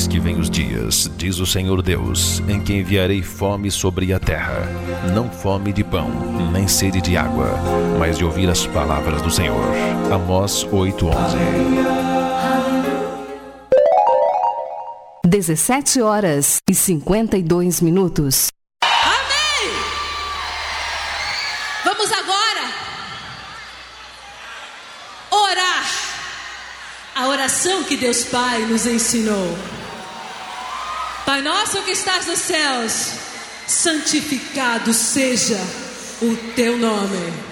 Eis que vem os dias, diz o Senhor Deus, em que enviarei fome sobre a terra, não fome de pão, nem sede de água, mas de ouvir as palavras do Senhor. Amós 8:11. 17h52. Amém! Vamos agora orar a oração que Deus Pai nos ensinou. Pai nosso que estás nos céus, santificado seja o teu nome.